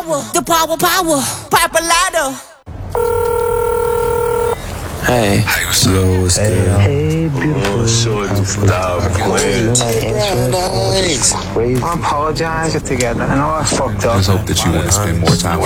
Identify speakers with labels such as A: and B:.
A: Papa Lotto.
B: Hey.
C: Hey, what's up?
B: What's good?
D: Hey, beautiful.
C: Shorty, stop playing.
D: I apologize together. I know I fucked up.
C: Just hope that you want to spend more time with